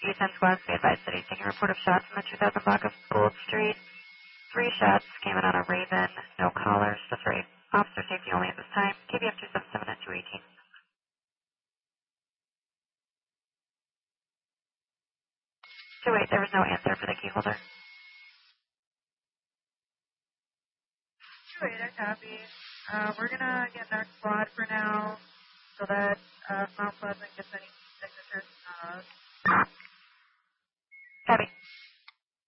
E10 squad, be advised that he's taking a report of shots in the 2000 block of Gold Street. 3 shots came in on a Raven, no callers, just for officer safety only at this time. KBF 277 at 218. 28, there was no answer for the key holder. 28, I copy. We're going to get next squad for now so that Mount Pleasant gets any